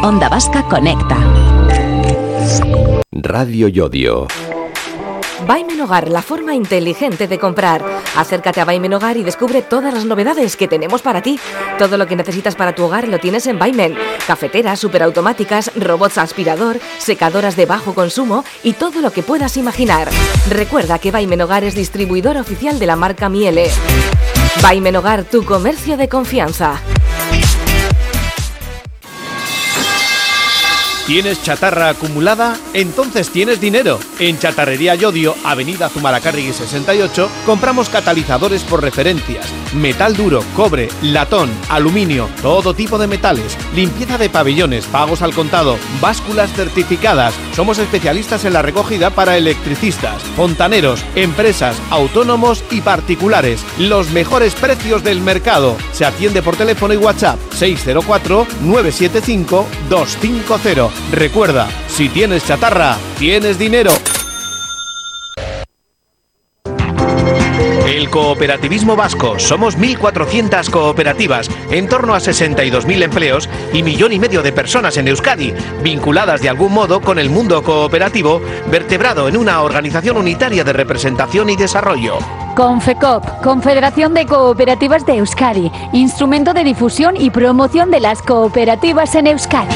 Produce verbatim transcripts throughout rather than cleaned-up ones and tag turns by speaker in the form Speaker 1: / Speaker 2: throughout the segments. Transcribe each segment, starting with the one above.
Speaker 1: Onda Vasca Conecta.
Speaker 2: Radio Yodio.
Speaker 3: Vaimen Hogar, la forma inteligente de comprar. Acércate a Vaimen Hogar y descubre todas las novedades que tenemos para ti. Todo lo que necesitas para tu hogar lo tienes en Vaimen. Cafeteras, superautomáticas, robots aspirador, secadoras de bajo consumo y todo lo que puedas imaginar. Recuerda que Vaimen Hogar es distribuidor oficial de la marca Miele. Vaimen Hogar, tu comercio de confianza.
Speaker 4: ¿Tienes chatarra acumulada? Entonces tienes dinero. En Chatarrería Yodio, Avenida Zumalacárregui sesenta y ocho, compramos catalizadores por referencias, metal duro, cobre, latón, aluminio, todo tipo de metales, limpieza de pabellones, pagos al contado, básculas certificadas. Somos especialistas en la recogida para electricistas, fontaneros, empresas, autónomos y particulares. Los mejores precios del mercado. Se atiende por teléfono y WhatsApp seis cero cuatro, nueve siete cinco, dos cinco cero. Recuerda, si tienes chatarra, tienes dinero. El cooperativismo vasco. Somos mil cuatrocientas cooperativas, en torno a sesenta y dos mil empleos y millón y medio de personas en Euskadi, vinculadas de algún modo con el mundo cooperativo, vertebrado en una organización unitaria de representación y desarrollo.
Speaker 5: Confecop, Confederación de Cooperativas de Euskadi, instrumento de difusión y promoción de las cooperativas en Euskadi.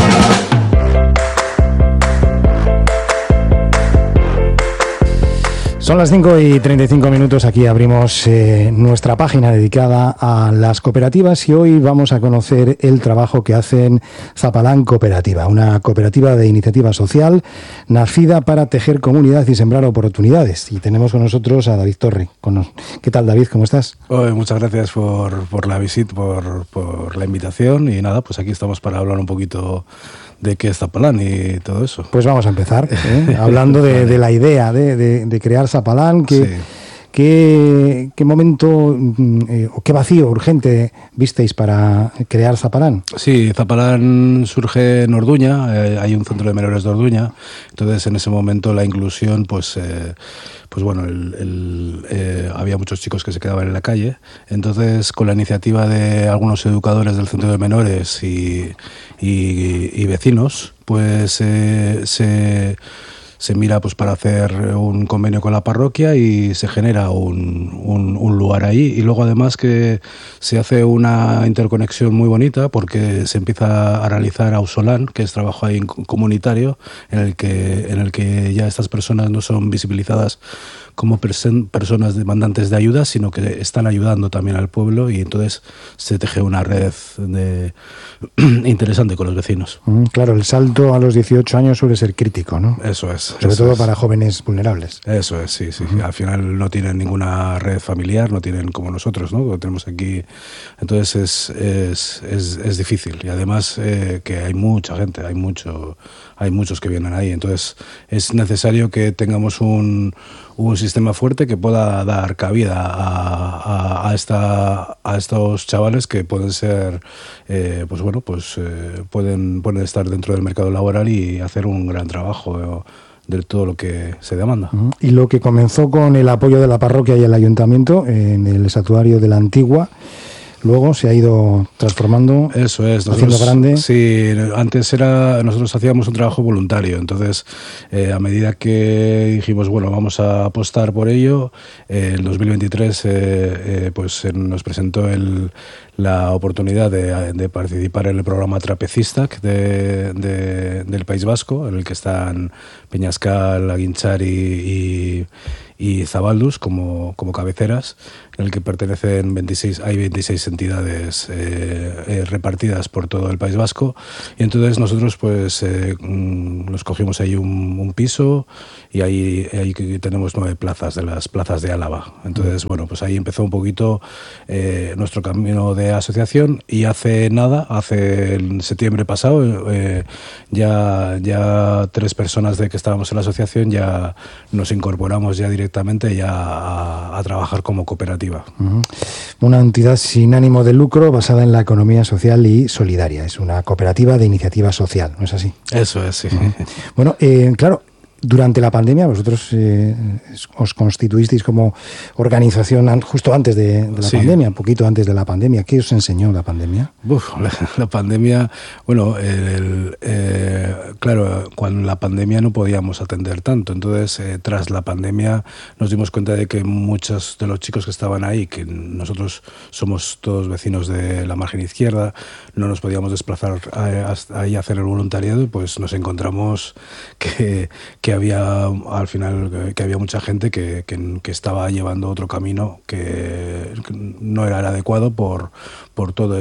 Speaker 6: Son las cinco y treinta y cinco minutos, aquí abrimos eh, nuestra página dedicada a las cooperativas y hoy vamos a conocer el trabajo que hacen Zapalán Cooperativa, una cooperativa de iniciativa social nacida para tejer comunidad y sembrar oportunidades. Y tenemos con nosotros a David Torre. ¿Qué tal, David? ¿Cómo estás?
Speaker 7: Oh, muchas gracias por, por la visita, por, por la invitación y nada, pues aquí estamos para hablar un poquito de qué es Zapalán y todo eso.
Speaker 6: Pues vamos a empezar, ¿eh? hablando de, de la idea de, de, de crear Zapalán, que, sí. ¿qué, qué momento eh, o qué vacío urgente visteis para crear Zapalán?
Speaker 7: Sí, Zapalán surge en Orduña, eh, hay un centro de menores de Orduña, entonces en ese momento la inclusión, pues... Eh, pues bueno, el, el, eh, había muchos chicos que se quedaban en la calle, entonces con la iniciativa de algunos educadores del centro de menores y, y, y vecinos, pues eh, se... se mira pues para hacer un convenio con la parroquia y se genera un, un, un lugar ahí, y luego además que se hace una interconexión muy bonita porque se empieza a realizar Ausolán, que es trabajo ahí comunitario en el que, en el que ya estas personas no son visibilizadas como persen, personas demandantes de ayuda, sino que están ayudando también al pueblo, y entonces se teje una red de, interesante con los vecinos.
Speaker 6: Mm, claro, el salto a los dieciocho años suele ser crítico, ¿no?
Speaker 7: Eso es.
Speaker 6: Sobre
Speaker 7: eso
Speaker 6: todo
Speaker 7: es.
Speaker 6: para jóvenes vulnerables.
Speaker 7: Eso es, sí, sí.
Speaker 6: Uh-huh.
Speaker 7: Al final no tienen ninguna red familiar, no tienen como nosotros, ¿no? Lo tenemos aquí. Entonces es, es, es, es difícil, y además eh, que hay mucha gente, hay mucho, hay muchos que vienen ahí. Entonces es necesario que tengamos un un sistema fuerte que pueda dar cabida a, a, a, esta, a estos chavales que pueden ser, eh, pues bueno, pues eh, pueden, pueden estar dentro del mercado laboral y hacer un gran trabajo de todo lo que se demanda.
Speaker 6: Y lo que comenzó con el apoyo de la parroquia y el ayuntamiento en el santuario de la Antigua, luego se ha ido transformando,
Speaker 7: eso es,
Speaker 6: haciendo
Speaker 7: nosotros,
Speaker 6: grande.
Speaker 7: Sí, antes era, nosotros hacíamos un trabajo voluntario, entonces eh, a medida que dijimos, bueno, vamos a apostar por ello, eh, en dos mil veintitrés eh, eh, pues eh, nos presentó el, la oportunidad de, de participar en el programa Trapecistak de, de, del País Vasco, en el que están Peñascal, Aguinchari y, y Zabaldus como, como cabeceras, en el que pertenecen veintiséis, hay veintiséis entidades eh, eh, repartidas por todo el País Vasco, y entonces nosotros pues eh, nos cogimos ahí un, un piso, y ahí, ahí tenemos nueve plazas de las plazas de Álava. Entonces, bueno, pues ahí empezó un poquito eh, nuestro camino de asociación, y hace nada, hace en septiembre pasado, eh, ya, ya tres personas de que estábamos en la asociación ya nos incorporamos ya directamente ya a, a trabajar como cooperativa.
Speaker 6: Uh-huh. Una entidad sin ánimo de lucro basada en la economía social y solidaria. Es una cooperativa de iniciativa social, ¿no es así?
Speaker 7: Eso es, sí.
Speaker 6: Uh-huh. Bueno, eh, claro, durante la pandemia, vosotros eh, os constituisteis como organización justo antes de, de la sí. pandemia, un poquito antes de la pandemia. ¿Qué os enseñó la pandemia?
Speaker 7: Uf, la, la pandemia, bueno, el, el, eh, claro, cuando la pandemia no podíamos atender tanto, entonces eh, tras la pandemia nos dimos cuenta de que muchos de los chicos que estaban ahí, que nosotros somos todos vecinos de la margen izquierda, no nos podíamos desplazar ahí a hacer el voluntariado, pues nos encontramos que, que había al final que había mucha gente que, que, que estaba llevando otro camino que no era el adecuado por, por toda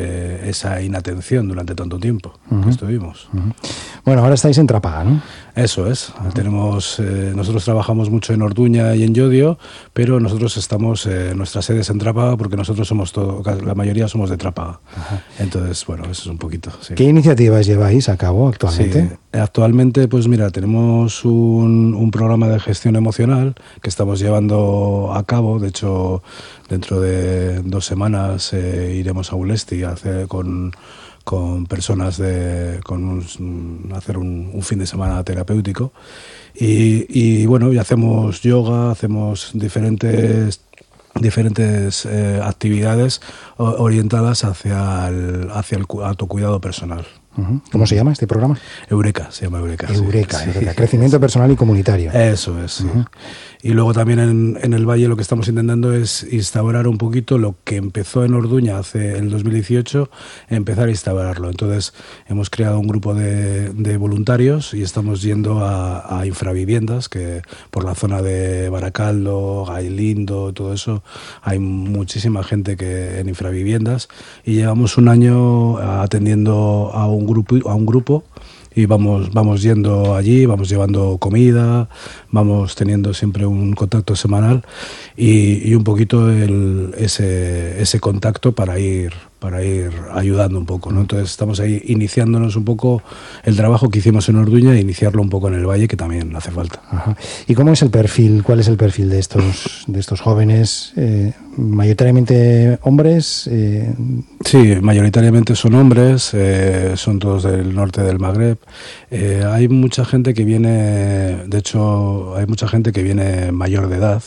Speaker 7: esa inatención durante tanto tiempo uh-huh. que estuvimos.
Speaker 6: Uh-huh. Bueno, ahora estáis en Trápaga, ¿no?
Speaker 7: Eso es. Uh-huh. Tenemos, eh, nosotros trabajamos mucho en Orduña y en Llodio, pero nosotros estamos, eh, nuestra sede es en Trápaga porque nosotros somos todo, la mayoría somos de Trápaga. Uh-huh. Entonces, bueno, eso es un poquito. Sí.
Speaker 6: ¿Qué iniciativas lleváis a cabo actualmente?
Speaker 7: Sí, actualmente, pues mira, tenemos un, un programa de gestión emocional que estamos llevando a cabo. De hecho, dentro de dos semanas eh, iremos a Ulesti a hacer con con personas de con un, hacer un, un fin de semana terapéutico y, y bueno, y hacemos yoga, hacemos diferentes diferentes eh, actividades orientadas hacia el hacia el autocuidado personal.
Speaker 6: Uh-huh. ¿Cómo se llama este programa?
Speaker 7: Eureka, se llama Eureka.
Speaker 6: Eureka,
Speaker 7: sí.
Speaker 6: Eureka. Crecimiento personal y comunitario.
Speaker 7: Eso es, sí.
Speaker 6: Uh-huh.
Speaker 7: Y luego también en, en el Valle lo que estamos intentando es instaurar un poquito lo que empezó en Orduña hace el dos mil dieciocho, empezar a instaurarlo. Entonces hemos creado un grupo de, de voluntarios y estamos yendo a, a infraviviendas, que por la zona de Baracaldo, Gailindo, todo eso, hay muchísima gente que en infraviviendas y llevamos un año atendiendo a un grupo, a un grupo y vamos, vamos yendo allí, vamos llevando comida, vamos teniendo siempre un contacto semanal y, y un poquito el, ese, ese contacto para ir, para ir ayudando un poco, ¿no? Entonces estamos ahí iniciándonos un poco el trabajo que hicimos en Orduña e iniciarlo un poco en el Valle, que también hace falta.
Speaker 6: Ajá. ¿Y cómo es el perfil? ¿Cuál es el perfil de estos, de estos jóvenes? Eh, ¿Mayoritariamente hombres? Eh...
Speaker 7: Sí, mayoritariamente son hombres, eh, son todos del norte del Magreb. Eh, hay mucha gente que viene, de hecho, hay mucha gente que viene mayor de edad.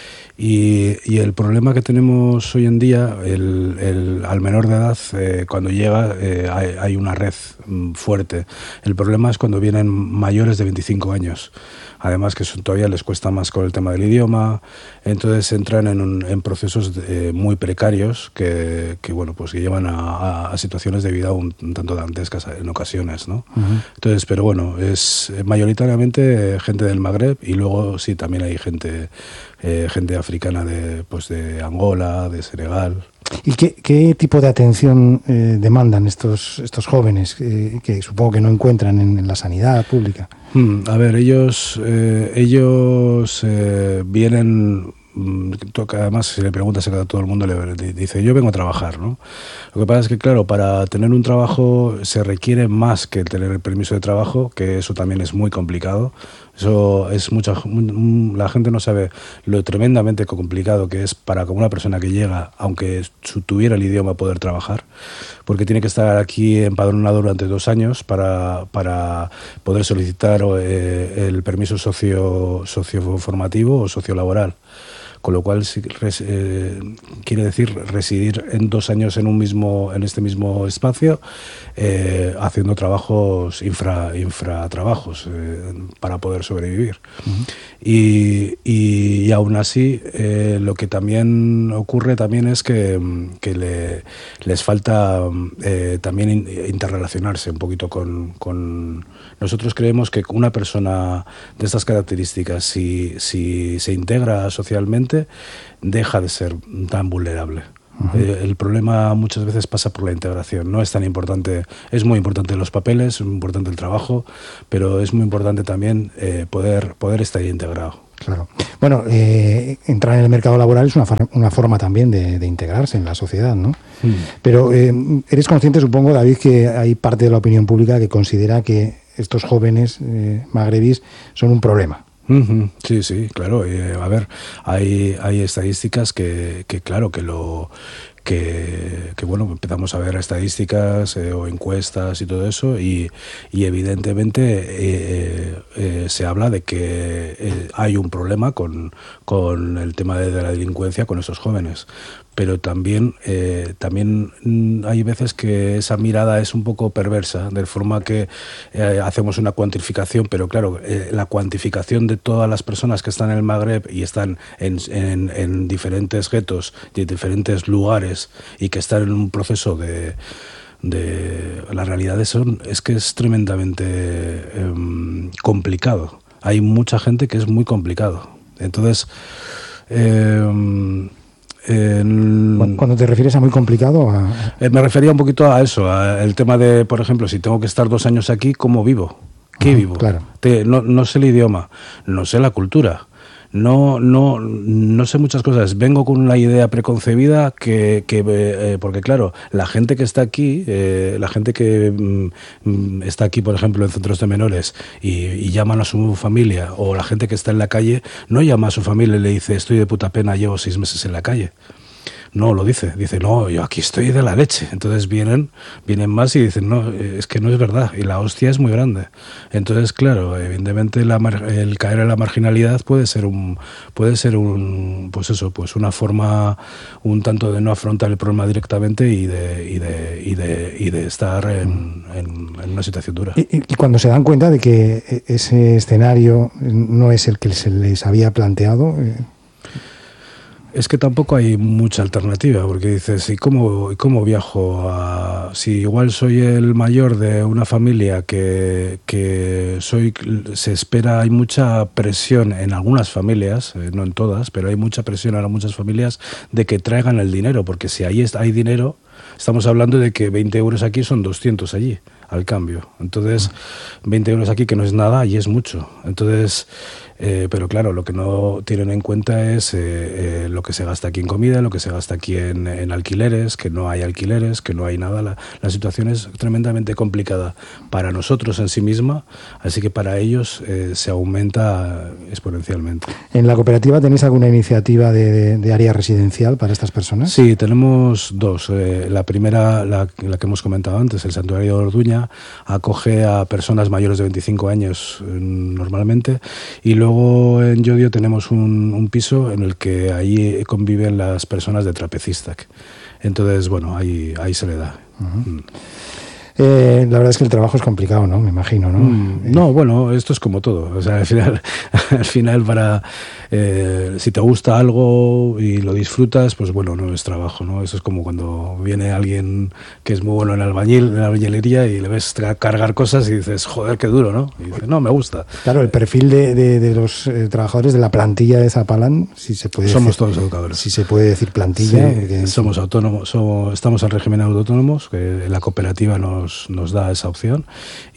Speaker 7: Y, y el problema que tenemos hoy en día, el, el, al menor de edad, eh, cuando llega eh, hay, hay una red fuerte. El problema es cuando vienen mayores de veinticinco años. Además que son, todavía les cuesta más con el tema del idioma, entonces entran en, un, en procesos de, muy precarios que, que, bueno, pues que llevan a, a situaciones de vida un, un tanto dantescas en ocasiones, ¿no? Uh-huh. Entonces, pero bueno, es mayoritariamente gente del Magreb y luego sí, también hay gente, eh, gente africana de, pues de Angola, de Senegal.
Speaker 6: ¿Y qué, qué tipo de atención eh, demandan estos, estos jóvenes eh, que supongo que no encuentran en, en la sanidad pública?
Speaker 7: Hmm, a ver, ellos, eh, ellos eh, vienen... Además, si le preguntas a todo el mundo, le dice, yo vengo a trabajar, ¿no? Lo que pasa es que, claro, para tener un trabajo se requiere más que tener el permiso de trabajo, que eso también es muy complicado. Eso es mucha, la gente no sabe lo tremendamente complicado que es para una persona que llega, aunque tuviera el idioma, poder trabajar, porque tiene que estar aquí empadronado durante dos años para, para poder solicitar eh, el permiso socio, socioformativo o sociolaboral. Con lo cual eh, quiere decir residir en dos años en un mismo, en este mismo espacio, eh, haciendo trabajos, infra, infratrabajos, eh, para poder sobrevivir. Uh-huh. Y, y, y aún así, eh, lo que también ocurre también es que, que le, les falta eh, también interrelacionarse un poquito con, con... Nosotros creemos que una persona de estas características, si, si se integra socialmente, deja de ser tan vulnerable. Uh-huh. Eh, el problema muchas veces pasa por la integración. No es tan importante, es muy importante los papeles, es muy importante el trabajo, pero es muy importante también eh, poder, poder estar integrado.
Speaker 6: Claro. Bueno, eh, entrar en el mercado laboral es una, una forma también de, de integrarse en la sociedad, ¿no? Mm. Pero eh, eres consciente, supongo, David, que hay parte de la opinión pública que considera que estos jóvenes eh, magrebíes son un problema.
Speaker 7: Uh-huh. Sí, sí, claro. Eh, a ver, hay, hay estadísticas que, que claro, que lo que, que bueno, empezamos a ver estadísticas eh, o encuestas y todo eso, y, y evidentemente eh, eh, se habla de que eh, hay un problema con, con el tema de, de la delincuencia con esos jóvenes. Pero también, eh, también hay veces que esa mirada es un poco perversa, de forma que eh, hacemos una cuantificación, pero claro, eh, la cuantificación de todas las personas que están en el Magreb y están en, en, en diferentes guetos y en diferentes lugares y que están en un proceso de... de la realidad es, es que es tremendamente eh, complicado. Hay mucha gente que es muy complicado. Entonces... Eh, En,
Speaker 6: Cuando te refieres a muy complicado, a...
Speaker 7: eh, me refería un poquito a eso, al tema de, por ejemplo, si tengo que estar dos años aquí, ¿cómo vivo? ¿Qué
Speaker 6: Ajá,
Speaker 7: vivo?
Speaker 6: claro.
Speaker 7: Te, no, no sé el idioma, no sé la cultura, no, no, no sé muchas cosas. Vengo con una idea preconcebida que, que eh, porque claro, la gente que está aquí, eh, la gente que mm, está aquí, por ejemplo, en centros de menores y, y llaman a su familia, o la gente que está en la calle, no llama a su familia y le dice, estoy de puta pena, llevo seis meses en la calle. No lo dice, dice, no, yo aquí estoy de la leche. Entonces vienen, vienen más y dicen, no, es que no es verdad, y la hostia es muy grande. Entonces, claro, evidentemente la, el caer en la marginalidad puede ser un, puede ser un, pues eso, pues una forma un tanto de no afrontar el problema directamente y de, y de, y de, y de estar en, en, en una situación dura.
Speaker 6: Y, y cuando se dan cuenta de que ese escenario no es el que se les había planteado... Eh...
Speaker 7: Es que tampoco hay mucha alternativa, porque dices, ¿y cómo, y cómo viajo? A, si igual soy el mayor de una familia que, que soy, se espera, hay mucha presión en algunas familias, eh, no en todas, pero hay mucha presión en muchas familias de que traigan el dinero, porque si ahí hay dinero, estamos hablando de que veinte euros aquí son doscientos allí, al cambio. Entonces, veinte euros aquí, que no es nada, y es mucho. Entonces... Eh, pero claro, lo que no tienen en cuenta es eh, eh, lo que se gasta aquí en comida, lo que se gasta aquí en, en alquileres, que no hay alquileres, que no hay nada. La, la situación es tremendamente complicada para nosotros en sí misma, así que para ellos eh, se aumenta exponencialmente.
Speaker 6: ¿En la cooperativa tenéis alguna iniciativa de, de, de área residencial para estas personas?
Speaker 7: Sí, tenemos dos. Eh, la primera, la, la que hemos comentado antes, el Santuario de Orduña, acoge a personas mayores de veinticinco años eh, normalmente, y luego Luego en Llodio tenemos un, un piso en el que ahí conviven las personas de Trapezistac. Entonces, bueno, ahí, ahí se le da. Uh-huh. Mm.
Speaker 6: Eh, la verdad es que el trabajo es complicado, ¿no? Me imagino, ¿no?
Speaker 7: Mm, no, bueno, esto es como todo. O sea, al final, al final para eh, si te gusta algo y lo disfrutas, pues bueno, no es trabajo, ¿no? Eso es como cuando viene alguien que es muy bueno en albañil, en la albañilería, y le ves cargar cosas y dices, joder, qué duro, ¿no? Y dices, no, me gusta.
Speaker 6: Claro, el perfil de, de, de los eh, trabajadores de la plantilla de Zapalán, si se puede
Speaker 7: somos
Speaker 6: decir,
Speaker 7: todos educadores.
Speaker 6: Si se puede decir plantilla.
Speaker 7: Sí, porque somos autónomos, somos, estamos en régimen autónomos, que la cooperativa nos nos da esa opción,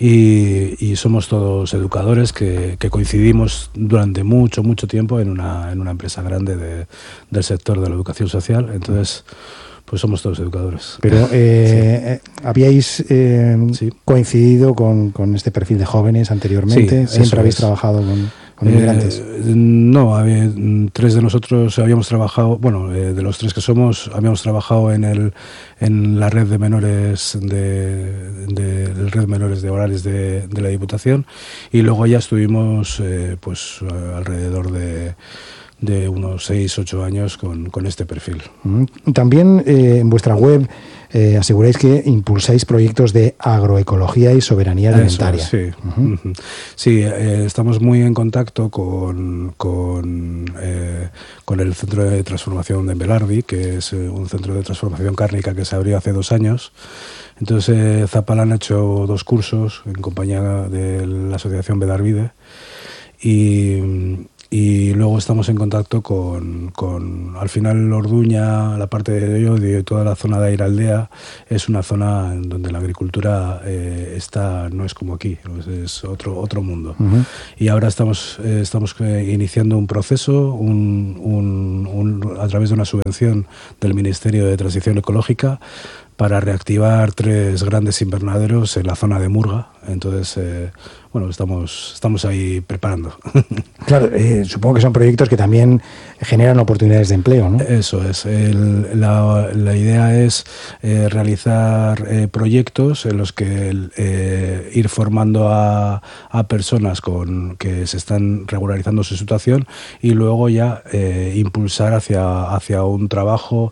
Speaker 7: y, y somos todos educadores que, que coincidimos durante mucho, mucho tiempo en una, en una empresa grande de, del sector de la educación social. Entonces, pues somos todos educadores.
Speaker 6: Pero eh, sí. ¿habíais eh, sí. coincidido con, con este perfil de jóvenes anteriormente?
Speaker 7: Sí,
Speaker 6: ¿Siempre habéis
Speaker 7: es.
Speaker 6: trabajado con, con inmigrantes?
Speaker 7: Eh, no, había, tres de nosotros habíamos trabajado, bueno, eh, de los tres que somos, habíamos trabajado en el en la red de menores de, de, de red de menores de horarios de, de la Diputación, y luego ya estuvimos eh, pues alrededor de de unos seis, ocho años con, con este perfil.
Speaker 6: También eh, en vuestra web eh, aseguráis que impulsáis proyectos de agroecología y soberanía alimentaria.
Speaker 7: Eso, sí, uh-huh. sí eh, estamos muy en contacto con, con, eh, con el Centro de Transformación de Belardi, que es eh, un centro de transformación cárnica que se abrió hace dos años. Entonces eh, Zapalán ha hecho dos cursos en compañía de la Asociación Bedarvide, y Y luego estamos en contacto con, con al final Orduña, la parte de Llodio y toda la zona de Airaldea es una zona en donde la agricultura eh, está, no es como aquí, es, es otro otro mundo. Uh-huh. Y ahora estamos eh, estamos eh, iniciando un proceso un, un, un, a través de una subvención del Ministerio de Transición Ecológica para reactivar tres grandes invernaderos en la zona de Murga. Entonces, eh, bueno, estamos, estamos ahí preparando.
Speaker 6: Claro, eh, supongo que son proyectos que también generan oportunidades de empleo, ¿no?
Speaker 7: Eso es. El, la, la idea es eh, realizar eh, proyectos en los que eh, ir formando a, a personas con que se están regularizando su situación y luego ya eh, impulsar hacia, hacia un trabajo.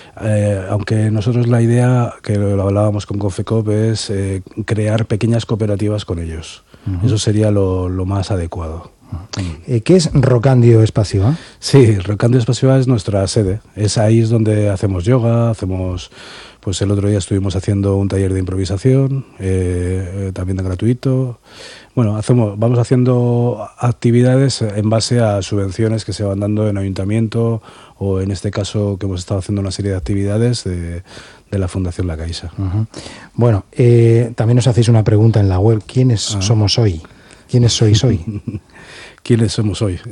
Speaker 7: Eh, aunque nosotros la idea, que lo hablábamos con Confecop, es eh, crear pequeñas cooperativas con ellos. Uh-huh. Eso sería lo, lo más adecuado.
Speaker 6: Uh-huh. ¿Qué es Rocandio Espasiva?
Speaker 7: Sí, Rocandio Espasiva es nuestra sede. Es ahí es donde hacemos yoga, hacemos... Pues el otro día estuvimos haciendo un taller de improvisación, eh, también de gratuito. Bueno, hacemos, vamos haciendo actividades en base a subvenciones que se van dando en ayuntamiento o en este caso que hemos estado haciendo una serie de actividades de, de la Fundación La Caixa.
Speaker 6: Uh-huh. Bueno, eh, también nos hacéis una pregunta en la web. ¿Quiénes ah. somos hoy? ¿Quiénes sois hoy?
Speaker 7: ¿Quiénes somos hoy?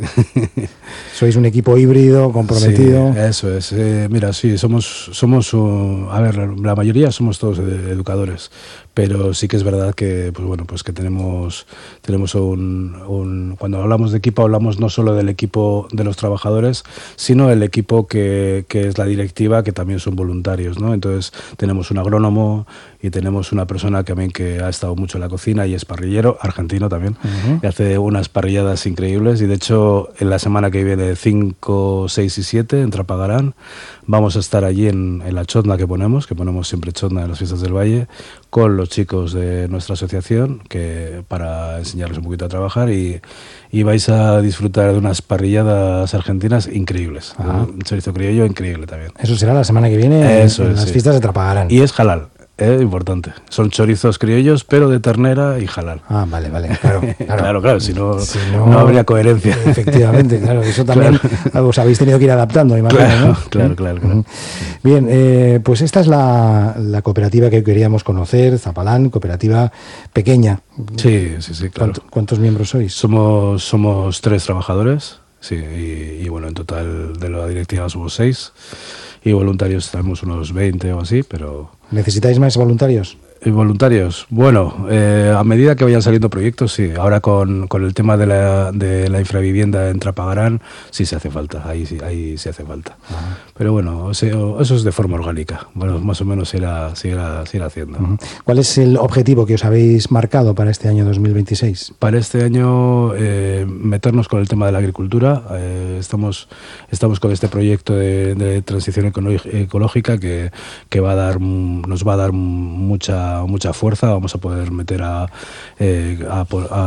Speaker 6: ¿Sois un equipo híbrido, comprometido?
Speaker 7: Sí, eso es. Eh, mira, sí, somos, somos uh, a ver, la mayoría somos todos educadores, pero sí que es verdad que, pues bueno, pues que tenemos, tenemos un, un, cuando hablamos de equipo, hablamos no solo del equipo de los trabajadores, sino el equipo que, que es la directiva, que también son voluntarios, ¿no? Entonces tenemos un agrónomo y tenemos una persona también que ha estado mucho en la cocina y es parrillero, argentino también, uh-huh. y hace unas parrilladas increíbles y de hecho en la semana que viene cinco, seis y siete en Trapagarán vamos a estar allí en, en la chotna que ponemos, que ponemos siempre chotna en las fiestas del Valle, con los chicos de nuestra asociación que para enseñarles un poquito a trabajar y, y vais a disfrutar de unas parrilladas argentinas increíbles. Uh-huh. Un chorizo criollo increíble también.
Speaker 6: Eso será la semana que viene
Speaker 7: Eso
Speaker 6: en
Speaker 7: es,
Speaker 6: las
Speaker 7: sí.
Speaker 6: fiestas de Trapagarán.
Speaker 7: Y es halal. Es importante. Son chorizos criollos, pero de ternera y halal.
Speaker 6: Ah, vale, vale. Claro, claro,
Speaker 7: claro, claro si, no,
Speaker 6: si no,
Speaker 7: no habría coherencia.
Speaker 6: Efectivamente, claro. Eso también claro. os habéis tenido que ir adaptando, imagino,
Speaker 7: claro,
Speaker 6: ¿no?
Speaker 7: Claro, claro, claro.
Speaker 6: Bien, eh, pues esta es la, la cooperativa que queríamos conocer, Zapalán, cooperativa pequeña.
Speaker 7: Sí, sí, sí, claro.
Speaker 6: ¿Cuántos, ¿cuántos miembros sois?
Speaker 7: Somos, somos tres trabajadores, sí, y, y bueno, en total de la directiva somos seis. Y voluntarios estamos unos veinte o así, pero...
Speaker 6: ¿Necesitáis más voluntarios?
Speaker 7: ¿Y voluntarios? Bueno, eh, a medida que vayan saliendo proyectos, sí. Ahora con, con el tema de la, de la infravivienda en Trapagarán, sí se hace falta, ahí sí, ahí sí hace falta. Ajá. Pero bueno, o sea, eso es de forma orgánica. Bueno, más o menos se irá, se irá, se irá haciendo.
Speaker 6: Uh-huh. ¿Cuál es el objetivo que os habéis marcado para este año dos mil veintiséis?
Speaker 7: Para este año, eh, meternos con el tema de la agricultura. Eh, estamos, estamos con este proyecto de, de transición ecológica que, que va a dar, nos va a dar mucha mucha fuerza. Vamos a poder meter a, eh, a,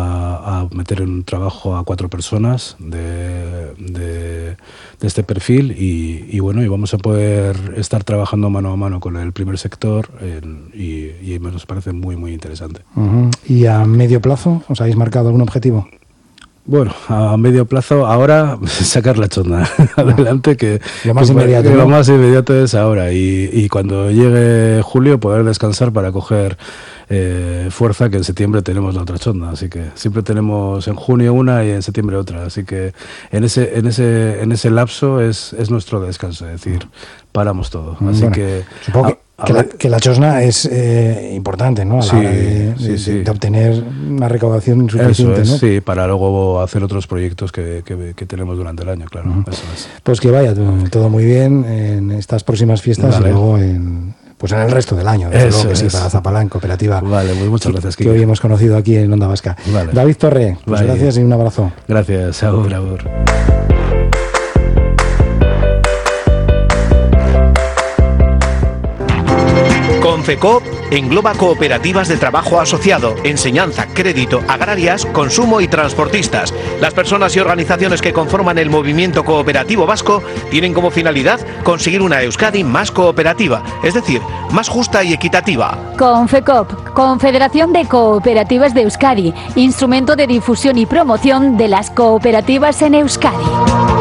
Speaker 7: a, a meter en trabajo a cuatro personas de, de, de este perfil y, y bueno, y vamos a poder estar trabajando mano a mano con el primer sector en, y, y nos parece muy muy interesante.
Speaker 6: Uh-huh. ¿Y a medio plazo os habéis marcado algún objetivo?
Speaker 7: Bueno, a medio plazo, ahora sacar la chotna adelante, que
Speaker 6: lo más
Speaker 7: que,
Speaker 6: inmediato,
Speaker 7: que
Speaker 6: ¿no?
Speaker 7: lo más inmediato es ahora y, y cuando llegue julio poder descansar para coger eh, fuerza, que en septiembre tenemos la otra chotna, así que siempre tenemos en junio una y en septiembre otra, así que en ese en ese en ese lapso es, es nuestro descanso, es decir, paramos todo, así
Speaker 6: bueno,
Speaker 7: que
Speaker 6: supongo que Que la, que la chosna es eh, importante, ¿no? A la
Speaker 7: sí,
Speaker 6: hora de,
Speaker 7: sí,
Speaker 6: de,
Speaker 7: sí.
Speaker 6: de obtener una recaudación suficiente,
Speaker 7: eso es,
Speaker 6: ¿no?
Speaker 7: sí, para luego hacer otros proyectos que, que, que tenemos durante el año, claro. Uh-huh. Eso es.
Speaker 6: Pues que vaya todo muy bien en estas próximas fiestas vale. Y luego en, pues en el resto del año, desde luego que sí, para Zapalán, cooperativa.
Speaker 7: Vale, pues muchas gracias,
Speaker 6: que, que hoy hemos conocido aquí en Onda Vasca. Vale. David Torre, pues vale. Gracias y un abrazo.
Speaker 7: Gracias, agur, agur.
Speaker 4: Confecop engloba cooperativas de trabajo asociado, enseñanza, crédito, agrarias, consumo y transportistas. Las personas y organizaciones que conforman el movimiento cooperativo vasco tienen como finalidad conseguir una Euskadi más cooperativa, es decir, más justa y equitativa.
Speaker 5: Confecop, Confederación de Cooperativas de Euskadi, instrumento de difusión y promoción de las cooperativas en Euskadi.